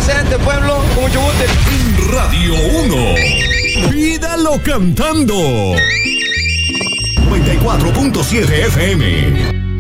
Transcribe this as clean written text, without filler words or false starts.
presente, pueblo, con mucho gusto. Radio 1. Pídalo cantando. 94.7 FM.